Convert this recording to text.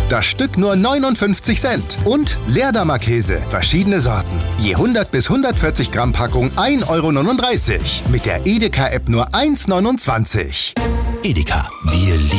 Das Stück nur 59 Cent. Und Leerdammer Käse, verschiedene Sorten. Je 100 bis 140 Gramm Packung 1,39 €. Mit der Edeka-App nur 1,29 €. Edeka, wir lieben